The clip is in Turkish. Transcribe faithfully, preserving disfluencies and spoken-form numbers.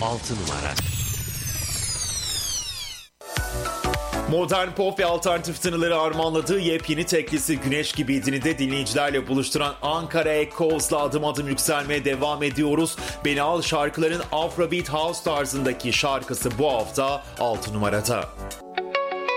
altı numara. Modern pop ve alternatif tınıları harmanladığı yepyeni teklisi Güneş Gibiydin'i de dinleyicilerle buluşturan Ankara Echoes'la adım adım yükselmeye devam ediyoruz. Beni Al şarkıların Afrobeat House tarzındaki şarkısı bu hafta altı numarada.